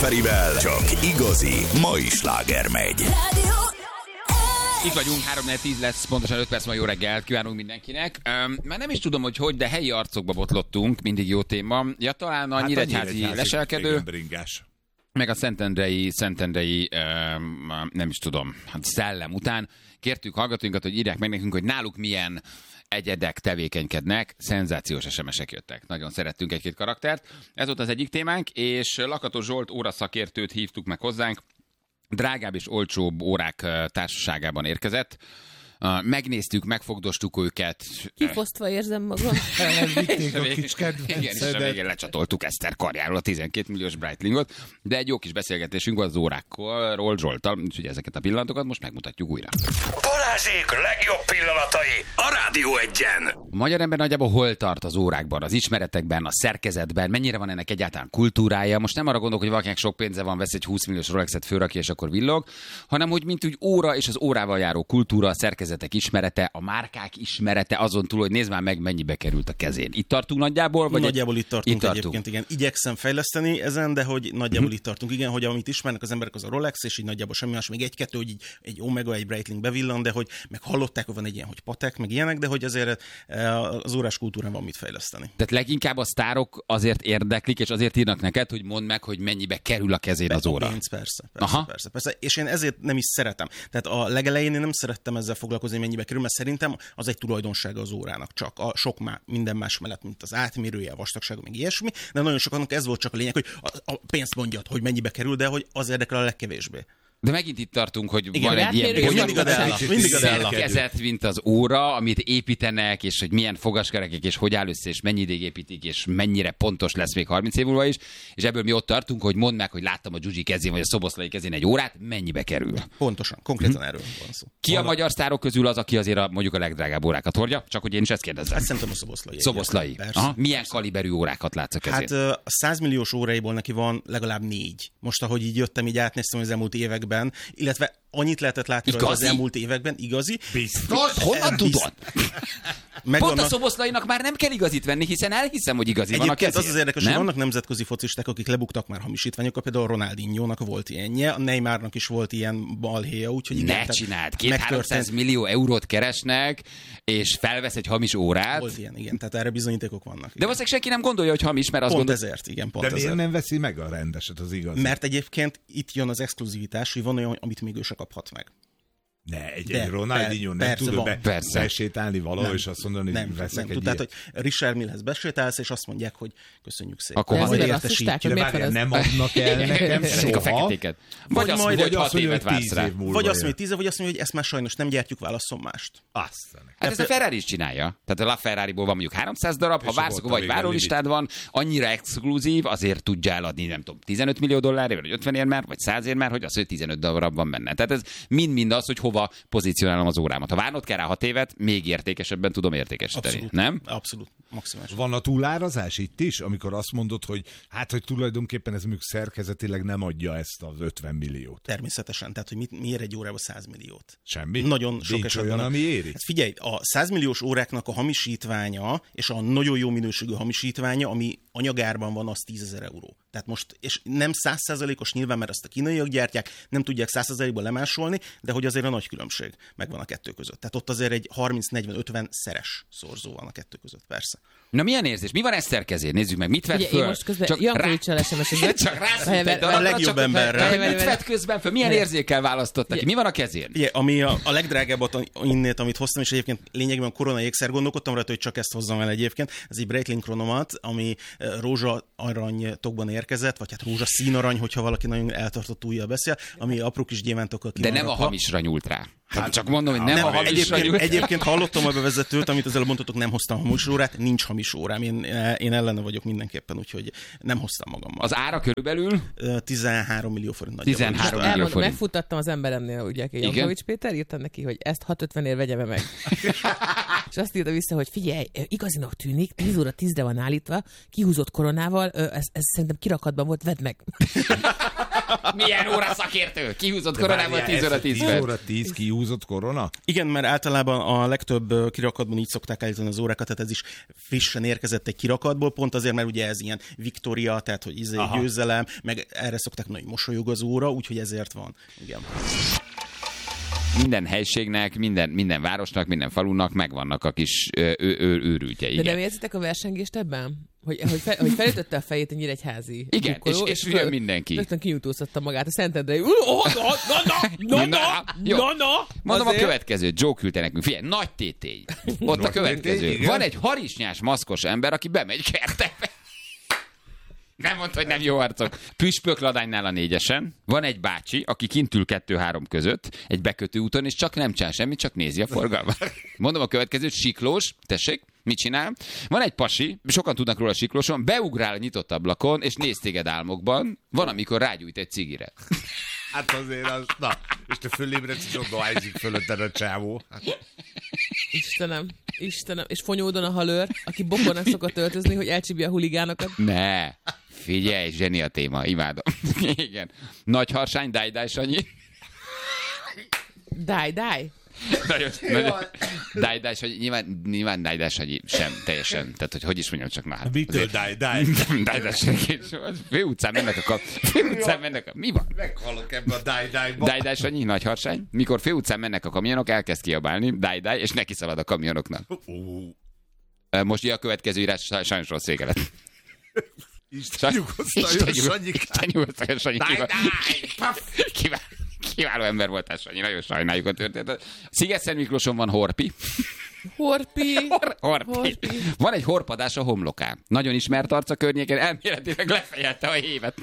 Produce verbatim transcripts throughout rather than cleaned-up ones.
Ferivel csak igazi mai sláger megy. Itt vagyunk, három tíz lesz, pontosan öt perc, ma jó reggelt kívánunk mindenkinek. Um, már nem is tudom, hogy hogy, de helyi arcokba botlottunk, mindig jó téma. Ja, talán a hát nyíregyházi, nyíregyházi leselkedő, meg a szentendrei, szentendrei um, nem is tudom, hát szellem után. Kértük hallgatóinkat, hogy írják meg nekünk, hogy náluk milyen egyedek tevékenykednek, szenzációs es em es-ek jöttek. Nagyon szerettünk egy-két karaktert. Ez volt az egyik témánk, és Lakatos Zsolt óraszakértőt hívtuk meg hozzánk. Drágább és olcsóbb órák társaságában érkezett. Megnéztük, megfogdostuk őket. Kifosztva érzem magam. Elvitték a kis kedvencedet. Igen, és a végén lecsatoltuk Eszter karjáról a tizenkét milliós Breitlingot, de egy jó kis beszélgetésünk volt az órákkal, Zsolttal, úgyhogy ezeket a pillanatokat most megmutatjuk újra. Balázsék legjobb pillanatai a Rádió egyen. A magyar ember nagyjából hol tart az órákban, az ismeretekben, a szerkezetben, mennyire van ennek egyáltalán kultúrája? Most nem arra gondolok, hogy valakinek sok pénze van, vesz egy húsz milliós Rolexet, fölrakja és akkor villog, hanem hogy mint úgy óra és az órával járó kultúra, a szerkezetek ismerete, a márkák ismerete, azon túl, hogy nézd már meg, mennyibe került a kezén. Itt tartunk nagyjából? Vagy nagyjából itt tartunk, itt tartunk egyébként, igen. Igyekszem fejleszteni ezen, de hogy nagyjából hmm. itt tartunk, igen, hogy amit ismernek az emberek az a Rolex, és így nagyjából semmi más, még egy-kettő, hogy így egy Omega, egy Breitling bevillan, de hogy meg hallották, hogy van egy ilyen, hogy Patek, meg ilyenek, de hogy azért az órás kultúrán van mit fejleszteni. Tehát leginkább a sztárok azért érdeklik, és azért írnak neked, hogy mondd meg, hogy mennyibe kerül a kezén az óra. Pénz, persze, persze, Aha. persze, persze. És én ezért nem is szeretem. Tehát a legelején én nem szerettem ezzel foglalkozni, mennyibe kerül, mert szerintem az egy tulajdonsága az órának csak. A sok má, minden más mellett, mint az átmérője, a vastagsága, meg ilyesmi, de nagyon sokannak ez volt csak a lényeg, hogy a, a pénzt mondjad, hogy mennyibe kerül, de hogy az érdekel a legkevésbé. De megint itt tartunk, hogy igen, van egy ilyen mindig a della, mindig a della. Szerkezet, mint az óra, amit építenek, és hogy milyen fogaskerekek, és hogy áll össze, és mennyi ideig építik, és mennyire pontos lesz még harminc év múlva is. És ebből mi ott tartunk, hogy mondd meg, hogy láttam a Zsuzsi kezén, vagy a Szoboszlai kezén egy órát, mennyibe kerül. Pontosan, konkrétan hm. erről van szó. Ki a magyar sztárok közül az, aki azért a, mondjuk a legdrágább órákat hordja? Csak hogy én is ezt kérdezem. Hát szerintem a Szoboszlai. Szoboszlai. Aha. Milyen persze. Kaliberű órákat látsz a kezén? Hát a száz milliós óráiból neki van legalább négy. Most, ahogy így jöttem, így átnéztem az elmúlt években, illetve annyit lehetett látni az elmúlt években, igazi. Biztos? Honnan tudod? Megvan Pont a Szoboszlainak már nem kell igazit venni, hiszen elhiszem, hogy igazi egyébként van a kezén. Az az érdekes, hogy vannak nemzetközi focisták, akik lebuktak már hamisítványokat, például Ronaldinho-nak volt ilyenje, a Neymarnak is volt ilyen balhéja, úgyhogy igen. Ne csináld, két-háromszáz millió eurót keresnek, és felvesz egy hamis órát. Volt ilyen, igen, tehát erre bizonyítékok vannak. Igen. De valószínűleg senki nem gondolja, hogy hamis, mert azt pont gondol... ezért, igen, pont De miért ezért. nem veszi meg a rendeset, az igaz? Mert egyébként itt jön az exkluzivitás, hogy van olyan, amit még ő se kaphat meg. Ne, egy, egy Ronaldinho nem tud be, besétálni valahol, és azt mondani, hogy veszek egy tehát, hogy Richard Millhez besétálsz, és azt mondják, hogy köszönjük szépen. Akkor majd értesítjük. De várjál, nem adnak el nekem soha. A feketéket. Vagy, vagy azt mondja, hogy hat évet vársz rá. Vagy azt mondja, tíz év, vagy azt mondja, hogy ezt már sajnos nem gyártjuk, válasszon mást. Aztán. Hát ezt a Ferrari is csinálja. Tehát a LaFerrari-ból van mondjuk háromszáz darab, ha vársz, vagy várólistád van, annyira exkluzív, azért tudja eladni, nem tudom, tizenöt millió dollárért, vagy ötvenért már, vagy százért már, hogy az, hogy tizenöt darab van benne. Tehát ez mind-mind az, hogy hova pozícionálom az órámat. Ha várnod kell rá hat évet, még értékesebben tudom értékesíteni. Abszolút, nem? Abszolút. Maximális. Van a túlárazás itt is, amikor azt mondod, hogy hát, hogy tulajdonképpen ez mondjuk szerkezetileg nem adja ezt az ötven milliót. Természetesen. Tehát, hogy mit, miért egy órába száz milliót? Semmi? Nagyon sok Nincs esetben. olyan, ami éri? Hát figyelj, a száz milliós óráknak a hamisítványa, és a nagyon jó minőségű hamisítványa, ami anyagárban van, az tízezer euró. Tehát most, és nem száz százalékos nyilván, mert azt a kínaiak gyártják, nem tudják száz százalékban lemásolni, de hogy azért a nagy különbség megvan a kettő között. Tehát ott azért egy harminc negyven ötven szeres szorzó van a kettő között, persze. Na milyen érzés? Mi van Eszter kezén? Nézzük meg, mit vett ugye, föl? Én most közben Jankovics-sal es em es-ezek. Csak rászült egy darabra, a legjobb emberre. Mit vett közben föl? Milyen érzékkel választottak ki? Mi van a kezén? Ugye, ami a, a legdrágábbat innét, amit hoztam, és egyébként lényegében a korona ékszer gondolkodtam rá, hogy csak ezt hozzam el egyébként. Ez egy Breitling kronomat, ami rózsa arany tokban érkezett, vagy hát rózsa színarany, hogyha valaki nagyon eltartott ujjal beszél, ami apró kis gyémántokkal ki. De nem a hamisra nyúlt rá. Hát csak mondom, hogy nem, nem a hamis egyébként, nyúlt. Egyébként hallottam a bevezetőt, amit az előbb mondtatok, nem hoztam hamis órát, nincs hamis órám. Én, én ellene vagyok mindenképpen, úgyhogy nem hoztam magammal. Az ára körülbelül? tizenhárom millió forint. tizenhárom millió forint. Megfuttattam az emberemnél, ugye, Jankovics Péter, írtam neki, hogy ezt hat ötvenért vegyem meg. És azt írta vissza, hogy figyelj, igazinak tűnik, tíz óra tízre van állítva, kihúzott koronával, ez, ez szerintem kirakatban volt, vedd meg. Milyen óra szakértő? Kihúzott koronával tíz óra tíz tíz óra tíz kihúzott korona? Igen, mert általában a legtöbb kirakatban így szokták állítani az órákat, tehát ez is frissen érkezett egy kirakatból, pont azért, mert ugye ez ilyen Victoria, tehát hogy izé győzelem, meg erre szokták mondani, hogy mosolyog az óra, úgyhogy ezért van. Igen. Minden helységnek, minden, minden városnak, minden falunak megvannak a kis ő, ő, ő, őrültjei. De nem érzitek a versengést ebben? Hogy, hogy, fel, hogy felütötte a fejét egy nyíregyházi igen, drukkoló, és, és jön mindenki. Rögtön kinyújtóztatta magát a Szentendrei. Oh, na, na, na, na, na, na, na. Mondom a következőt, Joe küldte nekünk. Figyelj, nagy tétély. Ott a következő. Van egy harisnyás maszkos ember, aki bemegy kertekbe. Nem mondta, hogy nem jó arcok. Püspökladánynál a négyesen van egy bácsi, aki kint ül kettő-három között, egy bekötő úton, és csak nem csinál semmit, csak nézi a forgalmat. Mondom a következőt, Siklós, tessék, mit csinál? Van egy pasi, sokan tudnak róla Siklóson, beugrál a nyitott ablakon, és néz téged álmokban, van, amikor rágyújt egy cigire. Hát azért az, na, és te fölébredsz, és ott dohányzik fölötted a csávó. Istenem, Istenem, és Fonyódon a halőr, aki bokornak szokott öltözni, hogy elcsípje a huligánokat. Ne, figyelj, zseni a téma, imádom. Igen. Nagy harsány, Dáj-Dáj Sanyi. Dáj-Dáj? Nagyon, nagyon. Dáj-Dáj Sanyi, nyilván, nyilván Dáj-Dáj Sanyi sem teljesen, tehát hogy hogy is mondjam, csak na hát. Mitől Dáj-Dáj? Dáj-Dáj Sanyi, fő utcán mennek a kap... Fő utcán mennek a... Mi van? Meghalok ebbe a Dáj-Dájba. Dáj-Dáj Sanyi, nagy harsány. Mikor fő utcán mennek a kamionok, elkezd kiabálni, Dáj-Dáj, és neki szalad a kamionoknak. Most jön a következő írás, sajnos rossz vége lett. Isten nyugosztaljon, Sanyi. Isten nyugosztaljon, Sanyi. Kiváló. Kiváló ember voltál, Sanyi, nagyon sajnáljuk a történetet. Sziget-Szent Miklóson van Horpi. Horpi. Hor- horpi. Horpi. Van egy horpadás a homlokán. Nagyon ismert arc a környéken, elméletileg lefejelte a hévet.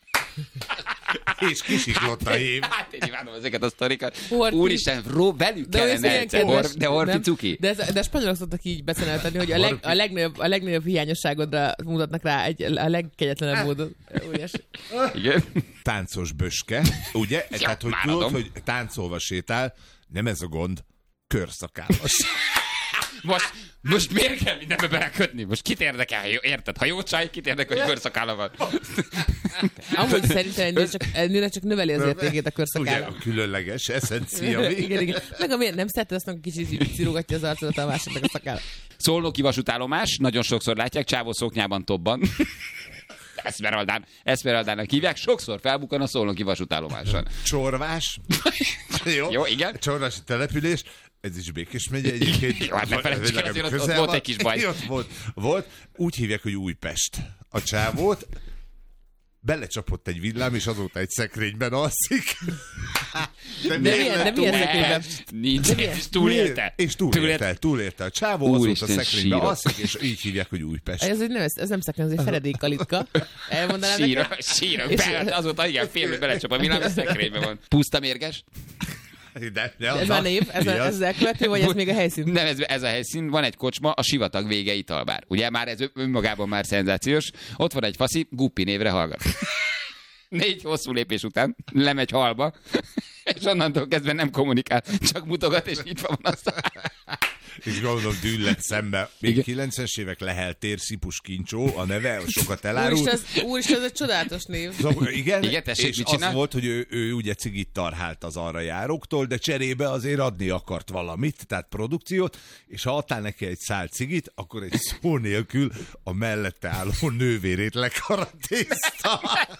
És kisiklott a hív. Hát én imádom ezeket a sztorikat. Horpi. Úristen, ró, velük De kellene egyszer. Hor- de Horpi nem? cuki. De, ez, de a spanyolok szoktak így beceneltetni, hogy a, leg, a, legnagyobb, a legnagyobb hiányosságodra mutatnak rá egy, a legkegyetlenebb módon. Óriási. Igen. Táncos böske, ugye? Ja, Tehát, hogy már tudod, adom. hogy táncolva sétál, nem ez a gond, körszakállas. Most, most miért kell mindenbe belekötni? Most kit érdekel, érted? Ha jó csaj, kit érdekel, hogy körszakála van? Amúgy szerintem ennél csak, ennél csak növeli az értékét a Ugye, körszakála. a különleges eszencia. mi? Igen, igen. Meg a miért nem szereted azt, hogy kicsit cirogatja az arcodat a másodnak a szakála. Szolnoki vasútállomás, nagyon sokszor látják, csávó szoknyában tobban. Eszmeraldán, Eszmeraldának hívják, sokszor felbukkan a Szolnoki vasútállomáson. Csorvás. Jó? Jó, igen. Csorvási település. Ez is Békés megye egyébként. Jó, hát ne felejtsük el, azért ott- ott közel volt van. egy kis baj. Ott volt, volt. Úgy hívják, hogy Újpest. A csávót belecsapott egy villám, és azóta egy szekrényben alszik. De milyen, de milyen szekrényben? Nincs, és túlélte. És túlélte, túlélte. A csávó azóta Úristen, szekrényben sírok. alszik, és így hívják, hogy Újpest. Ez, nem, ez, ez nem szekrény, ez egy feledékkalitka. Elmondanám Sírok, neked? sírok. És- Be, azóta igen, fél, hogy belecsap a villám, a szekrényben van. Puszta mérges? De, de Ez az már a- név? Ez, a, ez az elkövető, vagy ez még a helyszín? Nem, ez, ez a helyszín, van egy kocsma, a Sivatag vége italbár. Ugye már ez önmagában már szenzációs. Ott van egy faszi, Guppi névre hallgat. Négy hosszú lépés után lemegy halba, és onnantól kezdve nem kommunikál, csak mutogat, és nyitva van a szám. És gondolom dűllet szembe. Még Igen. kilencvenes évek Lehel tér, Szipus Kincsó, a neve, sokat elárult. Úristen, ez, úristen, ez egy csodálatos név. Szóval, igen, Igen, tessék, és mit az csinál? volt, hogy ő, ő ugye cigit tarhált az arra járóktól, de cserébe azért adni akart valamit, tehát produkciót, és ha adtál neki egy szál cigit, akkor egy szó nélkül a mellette álló nővérét lekaratézta.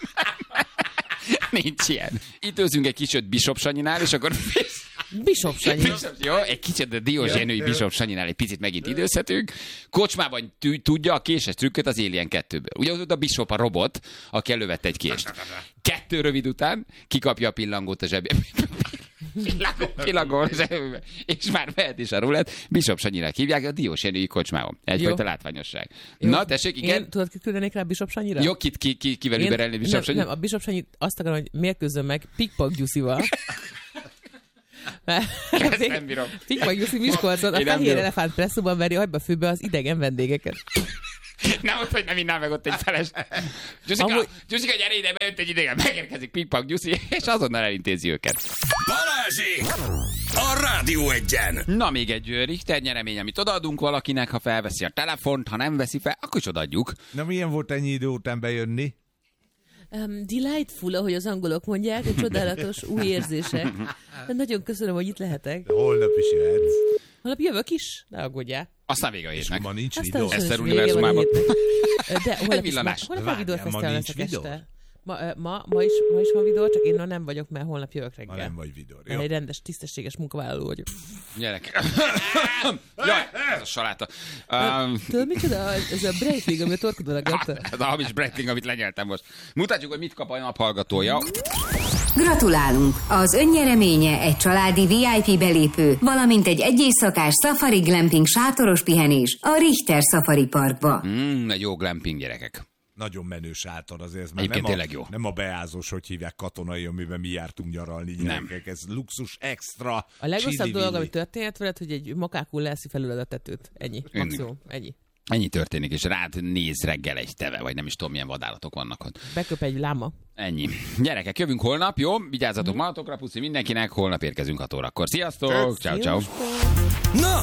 Nincs ilyen. Itt őzünk egy kicsit Bishop Sanyinál, és akkor... Bishop Sanyi. Bishop, jó, egy kicsit a Diózsenői Bishop Sanyinál egy picit megint időzhetünk. Kocsmában tű, tudja a késes trükköt az Alien kettőből. Ugye ott a Bishop a robot, aki elővette egy kést. Kettő rövid után kikapja a pillangót a zsebébe. Pillangó, pillangó a zsebébe. És már mehet is a rulett. Bishop Sanyinak hívják a Diózsenői kocsmában. Egyfajta látványosság. Jó. Na, tessék, igen. Én, tudod, kit küldenék rá Bishop Sanyira? Jó, kit, ki, ki, kivel Én- überelni Bishop nem, Sanyi? nem, a Bishop Sanyi azt akarom, hogy mérkőzzön meg Pikpak Gyuszival. Ezt nem bírom. Pikpak Gyuszi Miskolcon a Én nem fehér bírom. elefánt presszóban veri agyba fűbe az idegen vendégeket. Nem mondta, hogy nem innál meg ott egy feles. Gyuszika, Amúgy- Gyuszika, gyere ide, bejött egy idegen, megérkezik Pikpak Gyuszi, és azonnal elintézi őket. Balázsék! A Rádió Egyen! Na, még egy ö, Richter nyeremény, amit odaadunk valakinek, ha felveszi a telefont, ha nem veszi fel, akkor is odaadjuk. Na milyen volt ennyi idő után bejönni? Um, delightful, ahogy az angolok mondják, egy csodálatos új érzések. Nagyon köszönöm, hogy itt lehetek. Holnap is jöhetsz. Holnap jövök is? Ne aggódjál. Aztán vége a hétnek. Ma nincs Aztán videó. Eszter univerzumában. De holnap is, villanás. holnap Várjál, a Vidor ma Fesztivál nincs leszek Vidor? este. Ma, ma, ma, is, ma is van Vidor, csak én ma nem vagyok, mert holnap jövök reggel. Ha nem vagy videó. Mert egy rendes, tisztességes munkavállaló vagyok. Gyerek. Jaj, ez a saláta. Um, Tudod, micsoda? Ez a Breitling, ami a torkodon agatta. ez a hamis Breitling, amit lenyeltem most. Mutatjuk, hogy mit kap a naphallgatója. Gratulálunk! Az önnyereménye egy családi vé i pé belépő, valamint egy egyészakás Safari Glamping sátoros pihenés a Richter Safari Parkba. Mm, egy jó glamping, gyerekek. Nagyon menő sátor azért, mert Egyébként nem a, tényleg jó. nem a beázós, hogy hívják katonai, amiben mi jártunk nyaralni gyerekek. Ez luxus extra. A legrosszabb dolog, csili-villi. ami történhet veled, hogy egy makákul leszi felüled a tetőt. Ennyi. Maximum. Ennyi. Ennyi történik, és rád néz reggel egy teve, vagy nem is tudom, milyen vadállatok vannak ott. Beköp egy láma. Ennyi. Gyerekek, jövünk holnap, jó? Vigyázzatok magatokra, puszi mindenkinek, holnap érkezünk hat órakor. Sziasztok! Ciao, ciao! Na,